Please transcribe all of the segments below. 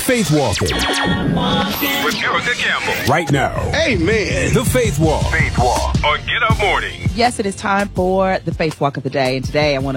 Faith Walking. With Erica Campbell. Right now. Amen. The Faith Walk. Faith Walk on Get Up Morning. Yes, it is time for the Faith Walk of the day. And today I want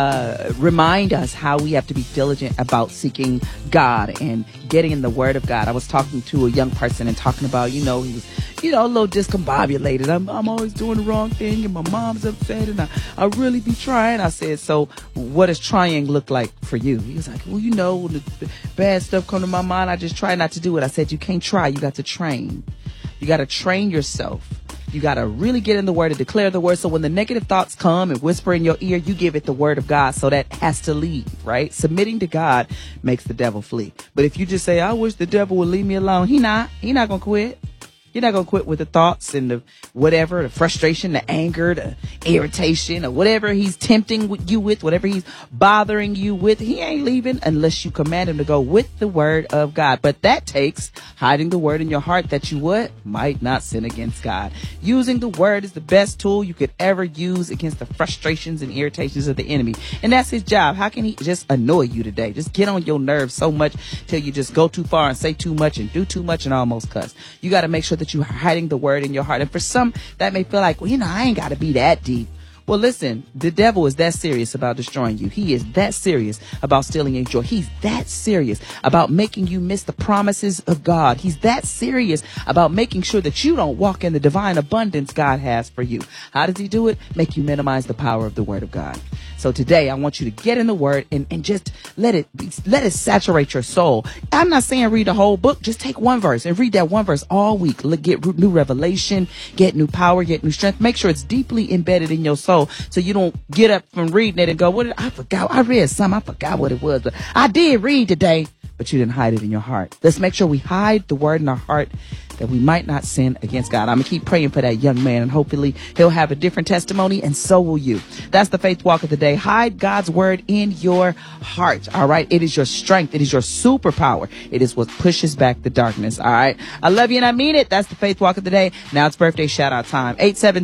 to remind us how we have to be diligent about seeking God and getting in the Word of God. I was talking to a young person and talking about, he was, a little discombobulated. I'm always doing the wrong thing and my mom's upset and I really be trying. I said, so what does trying look like for you? He was like, well, when the bad stuff come to my mind, I just try not to do it. I said, you can't try. You got to train. You got to train yourself. You got to really get in the Word and declare the Word. So when the negative thoughts come and whisper in your ear, you give it the Word of God. So that has to leave, right? Submitting to God makes the devil flee. But if you just say, I wish the devil would leave me alone, he not going to quit. You're not going to quit with the thoughts and the whatever, the frustration, the anger, the irritation, or whatever he's tempting you with, whatever he's bothering you with. He ain't leaving unless you command him to go with the Word of God. But that takes hiding the Word in your heart that you might not sin against God. Using the Word is the best tool you could ever use against the frustrations and irritations of the enemy. And that's his job. How can he just annoy you today? Just get on your nerves so much till you just go too far and say too much and do too much and almost cuss. You got to make sure that you're hiding the Word in your heart. And for some, that may feel like, I ain't got to be that deep. Well, listen, the devil is that serious about destroying you. He is that serious about stealing your joy. He's that serious about making you miss the promises of God. He's that serious about making sure that you don't walk in the divine abundance God has for you. How does he do it? Make you minimize the power of the Word of God. So today, I want you to get in the Word and just let it saturate your soul. I'm not saying read the whole book. Just take one verse and read that one verse all week. Get new revelation, get new power, get new strength. Make sure it's deeply embedded in your soul so you don't get up from reading it and go, I forgot. I read something. I forgot what it was. But I did read today, but you didn't hide it in your heart. Let's make sure we hide the Word in our heart that we might not sin against God. I'm going to keep praying for that young man, and hopefully he'll have a different testimony, and so will you. That's the Faith Walk of the day. Hide God's Word in your heart. All right. It is your strength. It is your superpower. It is what pushes back the darkness. All right. I love you and I mean it. That's the Faith Walk of the day. Now it's birthday shout out time.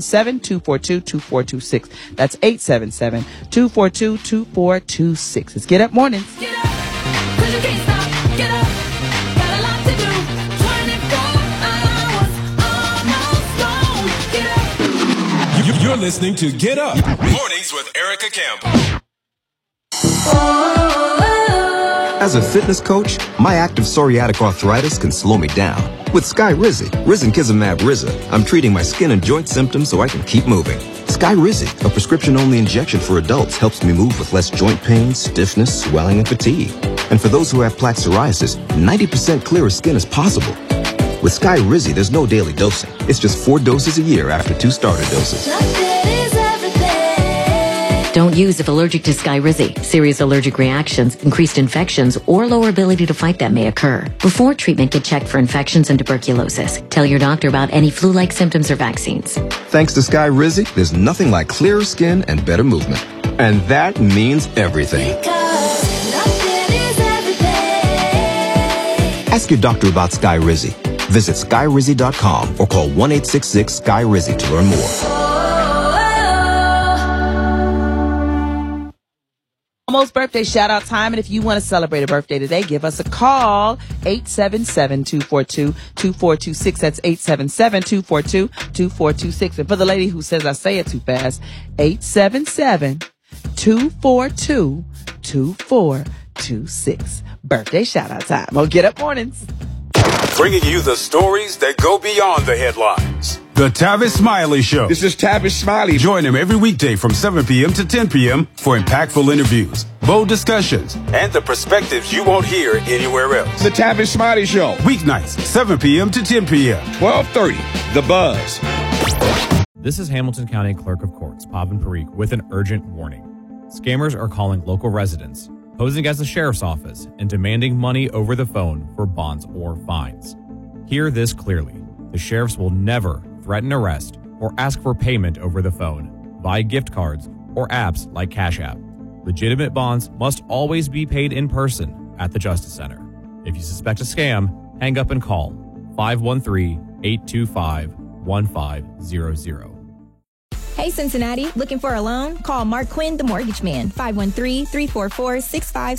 877-242-2426. That's 877-242-2426. Let's get up mornings. Get up, 'cause you can't stop. Get up, got a lot to do. 24 hours, almost gone. Get up. You're listening to Get Up Mornings with Erica Campbell. As a fitness coach, my active psoriatic arthritis can slow me down. With Skyrizi, Risankizumab Riza, I'm treating my skin and joint symptoms so I can keep moving. Skyrizi, a prescription-only injection for adults, helps me move with less joint pain, stiffness, swelling, and fatigue. And for those who have plaque psoriasis, 90% clearer skin is possible. With Skyrizi, there's no daily dosing. It's just 4 doses a year after 2 starter doses. Don't use if allergic to Skyrizi. Serious allergic reactions, increased infections, or lower ability to fight them may occur. Before treatment, get checked for infections and tuberculosis. Tell your doctor about any flu-like symptoms or vaccines. Thanks to Skyrizi, there's nothing like clearer skin and better movement. And that means everything. Ask your doctor about Skyrizi. Visit Skyrizi.com or call 1-866-SKY-RIZI to learn more. Almost birthday shout out time. And if you want to celebrate a birthday today, give us a call. 877-242-2426. That's 877-242-2426. And for the lady who says I say it too fast, 877-242-2426. Birthday shout out time. Well, Get Up Mornings. Bringing you the stories that go beyond the headlines. The Tavis Smiley Show. This is Tavis Smiley. Join him every weekday from 7 p.m. to 10 p.m. for impactful interviews, bold discussions, And the perspectives you won't hear anywhere else. The Tavis Smiley Show. weeknights, 7 p.m. to 10 p.m. 1230. The Buzz. This is Hamilton County Clerk of Courts, Pavan Parikh, with an urgent warning. Scammers are calling local residents, posing as the sheriff's office, and demanding money over the phone for bonds or fines. Hear this clearly. The sheriffs will never threaten arrest or ask for payment over the phone, via gift cards, or apps like Cash App. Legitimate bonds must always be paid in person at the Justice Center. If you suspect a scam, hang up and call 513-825-1500. Hey, Cincinnati, looking for a loan? Call Mark Quinn, the mortgage man, 513-344-65